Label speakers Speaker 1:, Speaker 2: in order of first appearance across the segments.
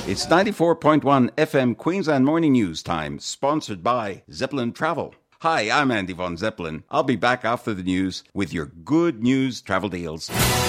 Speaker 1: It's 94.1 FM Queensland Morning News Time, sponsored by Zeppelin Travel. Hi, I'm Andy von Zeppelin. I'll be back after the news with your good news travel deals.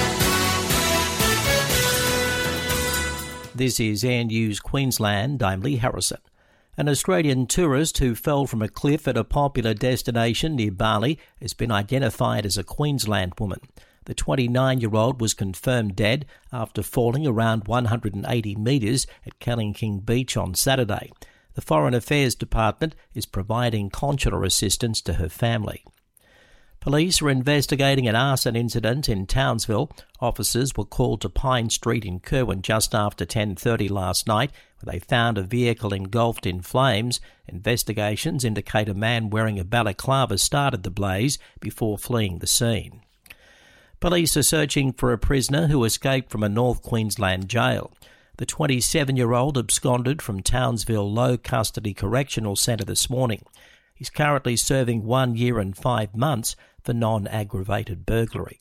Speaker 2: This is Air News Queensland. I'm Lee Harrison. An Australian tourist who fell from a cliff at a popular destination near Bali has been identified as a Queensland woman. The 29-year-old was confirmed dead after falling around 180 metres at Kallingking Beach on Saturday. The Foreign Affairs Department is providing consular assistance to her family. Police are investigating an arson incident in Townsville. Officers were called to Pine Street in Kerwin just after 10:30 last night, where they found a vehicle engulfed in flames. Investigations indicate a man wearing a balaclava started the blaze before fleeing the scene. Police are searching for a prisoner who escaped from a North Queensland jail. The 27-year-old absconded from Townsville Low Custody Correctional Centre this morning. He's currently serving 1 year and 5 months for non-aggravated burglary.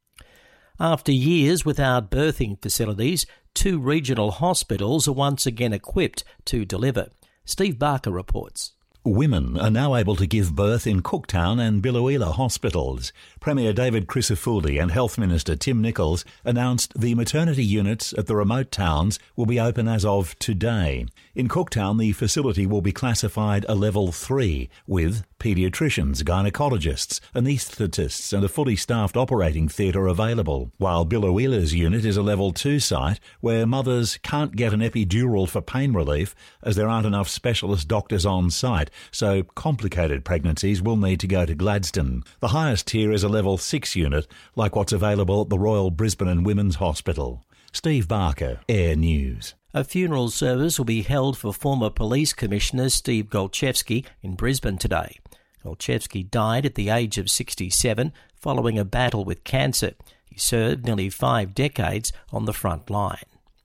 Speaker 2: After years without birthing facilities, 2 regional hospitals are once again equipped to deliver. Steve Barker reports.
Speaker 3: Women are now able to give birth in Cooktown and Biloela hospitals. Premier David Crisafulli and Health Minister Tim Nicholls announced the maternity units at the remote towns will be open as of today. In Cooktown, the facility will be classified a level 3 with paediatricians, gynecologists, anaesthetists and a fully staffed operating theatre available, while Biloela's unit is a level 2 site where mothers can't get an epidural for pain relief as there aren't enough specialist doctors on site, so complicated pregnancies will need to go to Gladstone. The highest tier is a level 6 unit, like what's available at the Royal Brisbane and Women's Hospital. Steve Barker, Air News.
Speaker 2: A funeral service will be held for former Police Commissioner Steve Golchevsky in Brisbane today. Golchevsky died at the age of 67 following a battle with cancer. He served nearly 5 decades on the front line.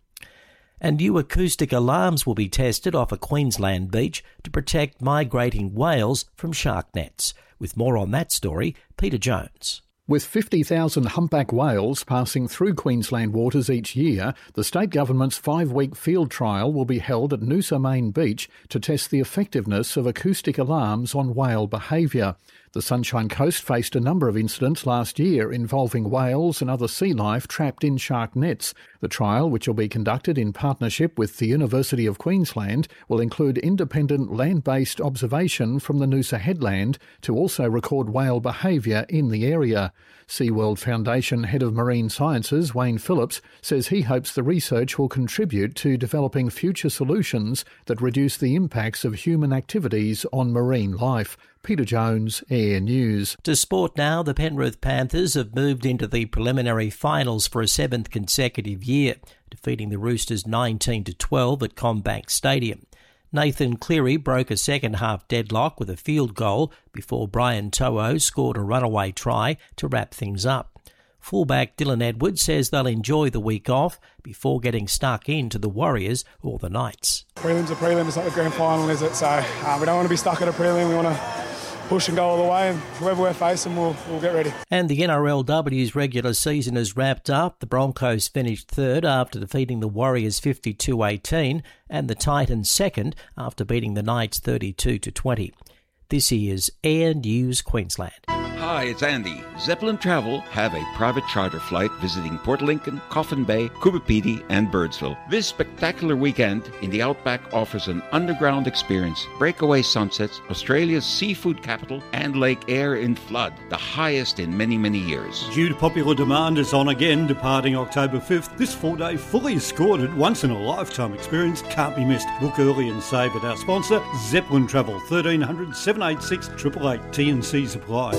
Speaker 2: And new acoustic alarms will be tested off a Queensland beach to protect migrating whales from shark nets. With more on that story, Peter Jones.
Speaker 4: With 50,000 humpback whales passing through Queensland waters each year, the state government's 5-week field trial will be held at Noosa Main Beach to test the effectiveness of acoustic alarms on whale behaviour. The Sunshine Coast faced a number of incidents last year involving whales and other sea life trapped in shark nets. The trial, which will be conducted in partnership with the University of Queensland, will include independent land-based observation from the Noosa headland to also record whale behaviour in the area. SeaWorld Foundation Head of Marine Sciences, Wayne Phillips, says he hopes the research will contribute to developing future solutions that reduce the impacts of human activities on marine life. Peter Jones, Air News.
Speaker 2: To sport now, the Penrith Panthers have moved into the preliminary finals for a 7th consecutive year, defeating the Roosters 19-12 at CommBank Stadium. Nathan Cleary broke a second-half deadlock with a field goal before Brian To'o scored a runaway try to wrap things up. Fullback Dylan Edwards says they'll enjoy the week off before getting stuck into the Warriors or the Knights.
Speaker 5: Prelim's a prelim, it's not the grand final, is it? So we don't want to be stuck at a prelim, we want to push and go all the way, and whoever we're facing, we'll get ready.
Speaker 2: And the NRLW's regular season is wrapped up. The Broncos finished third after defeating the Warriors 52-18 and the Titans second after beating the Knights 32-20. This is Air News Queensland.
Speaker 1: Hi, it's Andy. Zeppelin Travel have a private charter flight visiting Port Lincoln, Coffin Bay, Coopabidi and Birdsville. This spectacular weekend in the Outback offers an underground experience, breakaway sunsets, Australia's seafood capital and Lake Eyre in flood, the highest in many, many years.
Speaker 6: Due to popular demand, it's on again, departing October 5th. This 4-day fully escorted, once-in-a-lifetime experience can't be missed. Book early and save at our sponsor, Zeppelin Travel, 1300 786 888. T&Cs apply.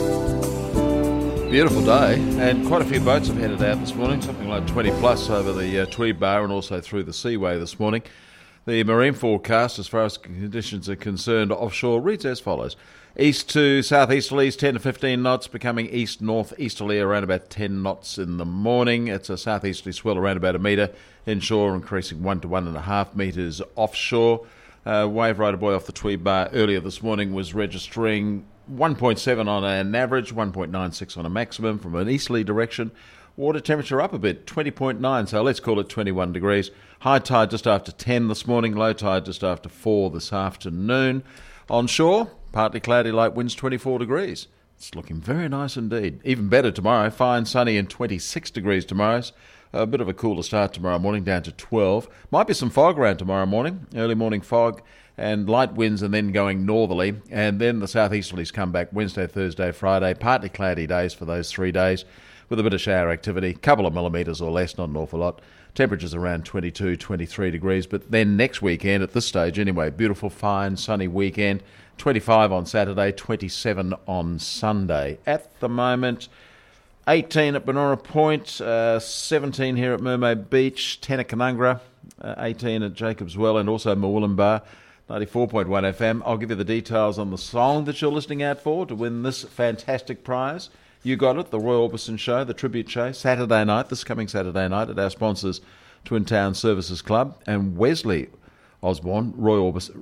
Speaker 7: Beautiful day, and quite a few boats have headed out this morning, something like 20 plus over the Tweed Bar and also through the Seaway this morning. The marine forecast, as far as conditions are concerned offshore, reads as follows. East to southeasterlies, 10 to 15 knots, becoming east-northeasterly around about 10 knots in the morning. It's a southeasterly swell around about a metre inshore, increasing 1 to 1.5 metres offshore. Wave rider buoy off the Tweed Bar earlier this morning was registering 1.7 on an average, 1.96 on a maximum from an easterly direction, Water temperature up a bit, 20.9, so let's call it 21 degrees. High tide just after 10 this morning, low tide just after 4 this afternoon. On shore, partly cloudy, light winds, 24 degrees. It's looking very nice indeed. Even better tomorrow, fine, sunny and 26 degrees tomorrow. A bit of a cooler start tomorrow morning, down to 12. Might be some fog around tomorrow morning, early morning fog and light winds and then going northerly. And then the southeasterlies come back Wednesday, Thursday, Friday. Partly cloudy days for those 3 days with a bit of shower activity. A couple of millimetres or less, not an awful lot. Temperatures around 22, 23 degrees. But then next weekend, at this stage anyway, beautiful, fine, sunny weekend. 25 on Saturday, 27 on Sunday. At the moment, 18 at Benora Point, 17 here at Mermaid Beach, 10 at Canungra, 18 at Jacobs Well and also Murwillumbah, 94.1 FM. I'll give you the details on the song that you're listening out for to win this fantastic prize. You got it, the Roy Orbison Show, the tribute show, Saturday night, this coming Saturday night at our sponsors, Twin Town Services Club, and Wesley Orbison, Roy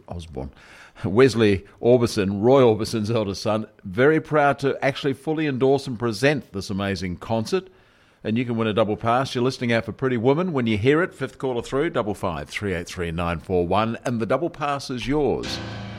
Speaker 7: Orbison's eldest son, very proud to actually fully endorse and present this amazing concert. And you can win a double pass. You're listening out for Pretty Woman. When you hear it, fifth caller through, 55 383 941, and the double pass is yours.